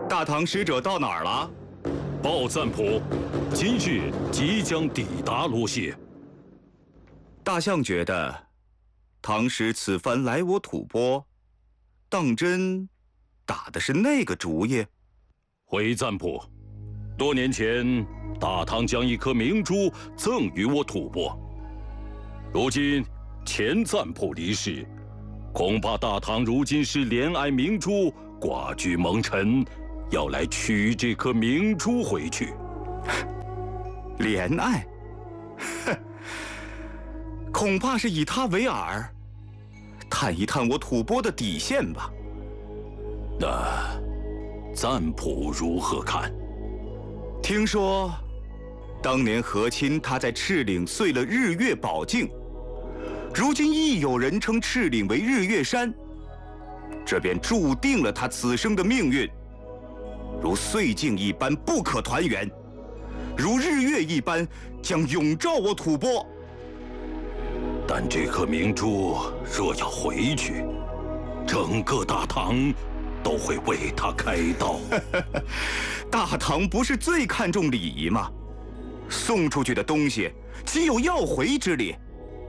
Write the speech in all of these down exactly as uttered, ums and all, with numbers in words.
大唐使者到哪儿了？ 报赞普，今日即将抵达罗谢。 大相觉得，唐使此番来我吐蕃，当真打的是那个主意？ 回赞普，多年前大唐将一颗明珠赠予我吐蕃，如今前赞普离世，恐怕大唐如今是怜爱明珠，寡居蒙尘，要来取这颗明珠回去。 怜爱？哼，恐怕是以他为饵，探一探我吐蕃的底线吧。 那赞普如何看？ 听说，当年和亲他在赤岭碎了日月宝镜，如今亦有人称赤岭为日月山，这便注定了他此生的命运，如碎镜一般不可团圆，如日月一般将永照我吐蕃。 但这颗明珠若要回去，整个大唐都会为他开刀。 大唐不是最看重礼仪吗？送出去的东西岂有要回之理？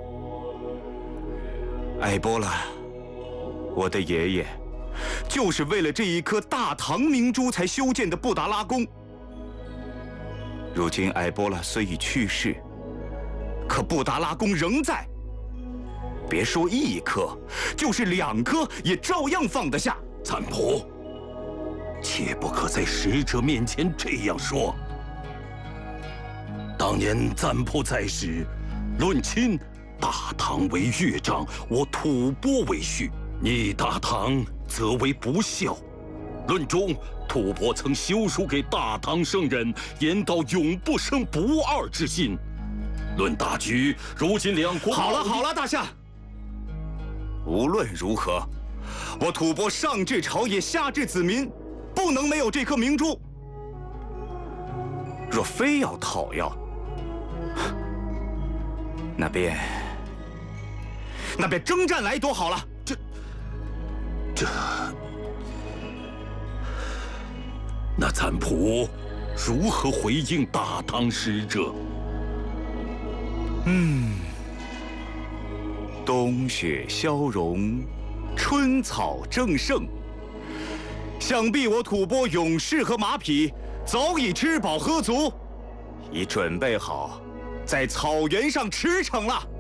艾波拉，我的爷爷就是为了这一颗大唐明珠才修建的布达拉宫。如今艾波拉虽已去世，可布达拉宫仍在。别说一颗，就是两颗也照样放得下。 赞普，切不可在使者面前这样说。当年赞普在时，论亲，大唐为岳长，我吐蕃为婿，逆大唐则为不孝。论忠，吐蕃曾修书给大唐圣人，言道永不生不二之心。论大局，如今两国…… 好了好了，大相。无论如何，我吐蕃上至朝野，下至子民，不能没有这颗明珠。若非要讨要，那便那便征战来多好了。 这这，那赞普如何回应大唐使者？ 嗯。冬雪消融，春草正盛。想必我吐蕃勇士和马匹早已吃饱喝足，已准备好在草原上驰骋了。